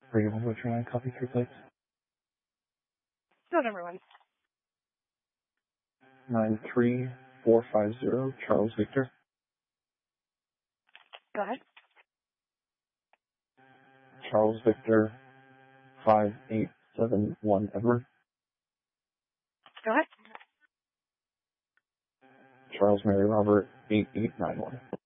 Are you able to try and copy through plates? So number 1. 93450, Charles Victor. Go ahead. Charles Victor 5871 Edward. Go ahead. Charles Mary Robert 8891.